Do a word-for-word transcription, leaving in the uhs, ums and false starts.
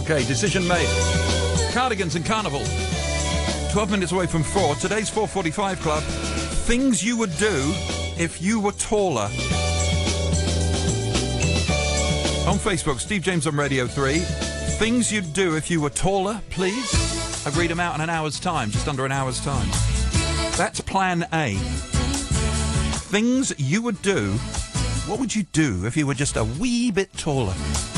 OK, decision made. Cardigans and Carnival. twelve minutes away from four. Today's four forty-five Club. Things you would do if you were taller. On Facebook, Steve James on Radio three. Things you'd do if you were taller, please. I'll read them out in an hour's time, just under an hour's time. That's plan A. Things you would do. What would you do if you were just a wee bit taller?